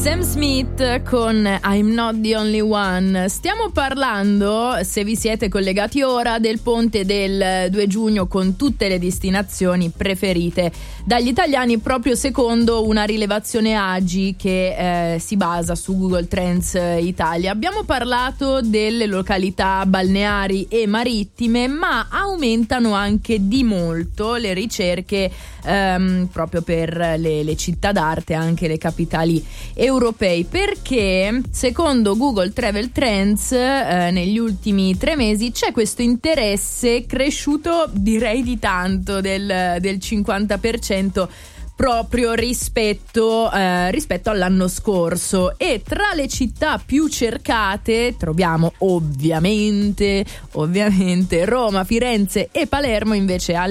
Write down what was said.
Sam Smith con I'm Not the Only One. Stiamo parlando, se vi siete collegati ora, del ponte del 2 giugno con tutte le destinazioni preferite dagli italiani, proprio secondo una rilevazione AGI che si basa su Google Trends Italia. Abbiamo parlato delle località balneari e marittime, ma aumentano anche di molto le ricerche proprio per le città d'arte, anche le capitali europei, perché secondo Google Travel Trends negli ultimi 3 mesi c'è questo interesse cresciuto, direi di tanto, del 50%, proprio rispetto all'anno scorso. E tra le città più cercate troviamo ovviamente Roma, Firenze e Palermo. Invece